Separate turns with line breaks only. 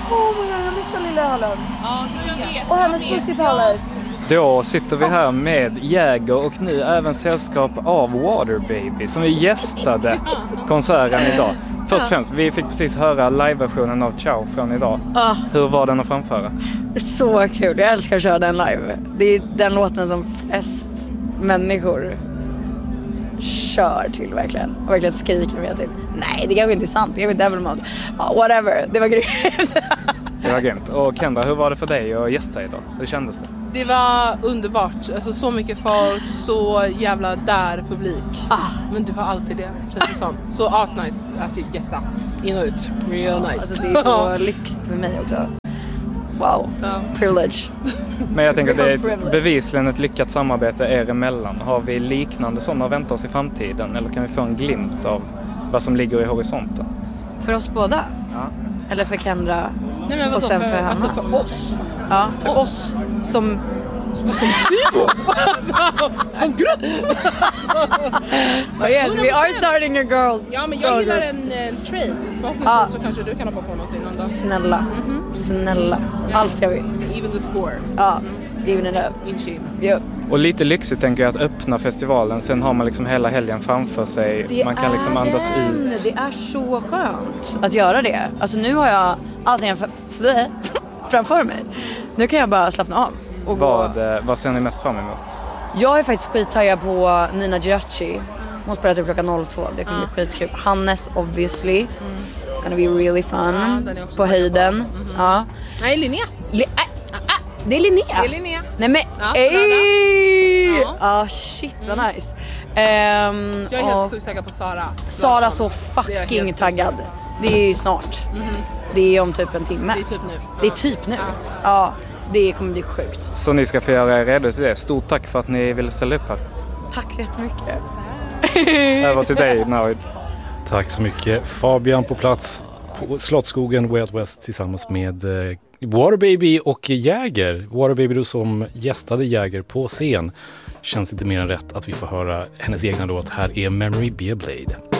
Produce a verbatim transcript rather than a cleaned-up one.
Oh my god, jag missar lilla Hallen.
Ja, jag vet.
Och hennes Pussy Palace.
Då sitter vi här med Jäger och nu även sällskap av Water Baby som vi gästade konserten idag. Först och främst, vi fick precis höra live-versionen av Ciao från idag.
Ja.
Hur var den att framföra?
Så kul, jag älskar att köra den live. Det är den låten som flest människor kör till verkligen. Och verkligen skriker med till. Nej, det kanske inte är sant, det är Devil Mode. Ja, whatever, det var grymt.
Det var grymt. Och Kendra, hur var det för dig att gästa idag? Hur kändes det?
Det var underbart. Alltså så mycket folk, så jävla där publik.
Ah.
Men det var alltid det, känns det som. Så asnice att gästa. In och ut. Real nice.
Alltså, det är så lyxigt för mig också. Wow,
Ja.
privilege.
Men jag tänker att det är ett, bevisligen ett lyckat samarbete er emellan. Har vi liknande sådana att vänta oss i framtiden? Eller kan vi få en glimt av vad som ligger i horisonten?
För oss båda?
Ja.
Eller för Kendra?
Nej, men
och sen
för,
för Hanna?
alltså för oss.
Ja, för
oss.
oss. Som...
Som alltså, som grupp.
Oh yes, we are starting a girl.
Ja, men jag gillar en, en trade. Förhoppningsvis
Ah.
så kanske du kan hoppa på någonting någon dag.
Snälla,
Mhm.
snälla. Allt jag vill.
Even the score.
Ja, even it up.
In shame.
Yep.
Och lite lyxigt tänker jag att öppna festivalen. Sen har man liksom hela helgen framför sig.
Det
man kan liksom
är
andas
den.
ut.
Det är så skönt att göra det. Alltså nu har jag allting f- framför mig. Nu kan jag bara slappna av. Och
Vad,
gå.
eh, vad ser ni mest fram emot?
Jag är faktiskt skittaggad på Nina Giraci. Hon spelar typ klockan noll två. Det kommer bli skitkul. Hannes obviously. Mm. Gonna be really fun.
Ja, den är också
på höjden.
taggad på. Mhm.
Ja.
Nej, Linnea.
Le- äh, äh, det är Linnea.
Det är Linnea.
Nej men,
Ja,
ej!
Ja.
Ah, shit vad nice. Ehm,
Jag är helt
och
sjukt taggad på Sara.
Sara
Larsson.
så
Det är jag
fucking
helt-
taggad. Det är ju snart.
Mhm.
Det är om typ en timme.
Det är typ nu.
Det är
Ja.
typ nu.
Ja.
Ja, det kommer bli sjukt.
Så ni ska få göra er redo till det. Stort tack för att ni ville ställa upp här.
Tack så jättemycket.
Över till dig, Navid.
Tack så mycket. Fabian på plats på Slottsskogen Way Out West tillsammans med eh, Water Baby och Jäger. Water Baby då som gästade Jäger på scen. Känns inte mer än rätt att vi får höra hennes egna låt. Här är Memory Be a Blade.